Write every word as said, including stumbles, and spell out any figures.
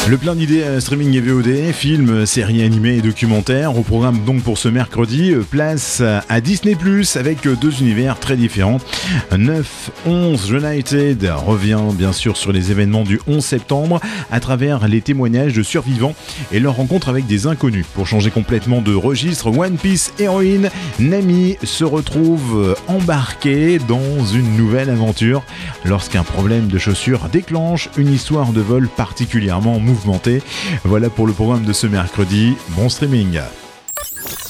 Le plein d'idées euh, streaming et V O D, films, séries animées et documentaires. Au programme donc pour ce mercredi, euh, place à Disney plus, avec euh, deux univers très différents. neuf onze United revient bien sûr sur les événements du onze septembre à travers les témoignages de survivants et leur rencontre avec des inconnus. Pour changer complètement de registre, One Piece héroïne Nami se retrouve embarquée dans une nouvelle aventure lorsqu'un problème de chaussures déclenche une histoire de vol particulièrement mouvementée. Voilà pour le programme de ce mercredi. Bon streaming.